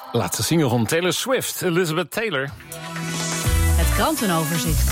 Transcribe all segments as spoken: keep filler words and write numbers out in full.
Laatste single van Taylor Swift, Elizabeth Taylor. Het krantenoverzicht.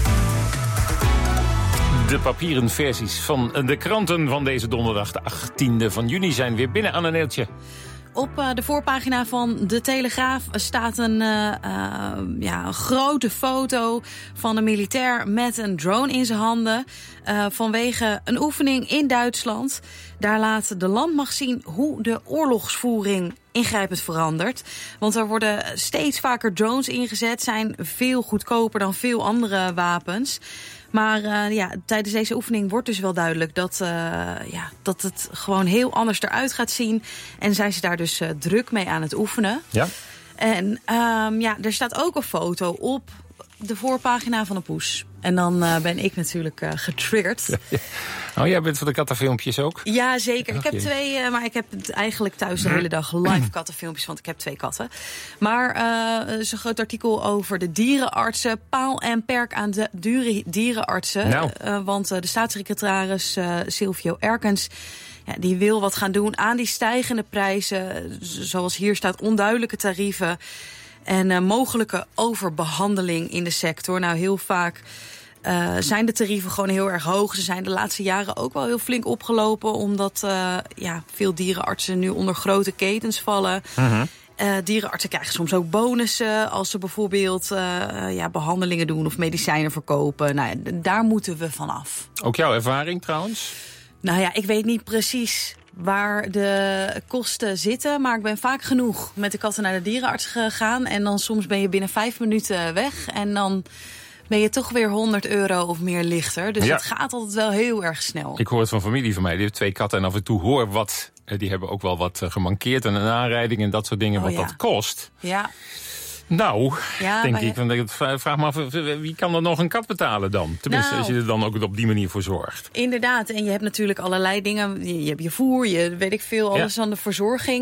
De papieren versies van de kranten van deze donderdag, de achttiende van juni, zijn weer binnen. Anne Neeltje. Op uh, de voorpagina van De Telegraaf staat een, uh, uh, ja, een grote foto van een militair met een drone in zijn handen. Uh, vanwege een oefening in Duitsland. Daar laat de landmacht zien hoe de oorlogsvoering ingrijpend verandert. Want er worden steeds vaker drones ingezet, zijn veel goedkoper dan veel andere wapens. Maar uh, ja, tijdens deze oefening wordt dus wel duidelijk dat, uh, ja, dat het gewoon heel anders eruit gaat zien. En zijn ze daar dus uh, druk mee aan het oefenen. Ja. En um, ja, er staat ook een foto op de voorpagina van een poes. En dan uh, ben ik natuurlijk uh, getriggerd. Ja, ja. Oh, jij bent van de kattenfilmpjes ook? Ja, zeker. Oh, ik heb jee. twee, uh, maar ik heb eigenlijk thuis de hele dag live kattenfilmpjes, want ik heb twee katten. Maar uh, er is een groot artikel over de dierenartsen. Paal en perk aan de dure dierenartsen. Nou. Uh, want uh, de staatssecretaris uh, Silvio Erkens, ja, die wil wat gaan doen aan die stijgende prijzen. Zoals hier staat, onduidelijke tarieven. En uh, mogelijke overbehandeling in de sector. Nou, heel vaak uh, zijn de tarieven gewoon heel erg hoog. Ze zijn de laatste jaren ook wel heel flink opgelopen, omdat uh, ja, veel dierenartsen nu onder grote ketens vallen. Uh-huh. Uh, dierenartsen krijgen soms ook bonussen als ze bijvoorbeeld uh, ja, behandelingen doen of medicijnen verkopen. Nou, ja, daar moeten we vanaf. Ook jouw ervaring trouwens? Nou ja, ik weet niet precies waar de kosten zitten, maar ik ben vaak genoeg met de katten naar de dierenarts gegaan. En dan soms ben je binnen vijf minuten weg en dan ben je toch weer honderd euro of meer lichter. Dus ja, het gaat altijd wel heel erg snel. Ik hoor het van familie van mij, die heeft twee katten en af en toe hoor wat. Die hebben ook wel wat gemankeerd en een aanrijding en dat soort dingen, oh, wat ja. dat kost. Ja. Nou, ja, denk ik, want ik vraag me af, wie kan er nog een kat betalen dan? Tenminste, nou, als je er dan ook op die manier voor zorgt. Inderdaad, en je hebt natuurlijk allerlei dingen. Je hebt je voer, je weet ik veel, alles ja. aan de verzorging.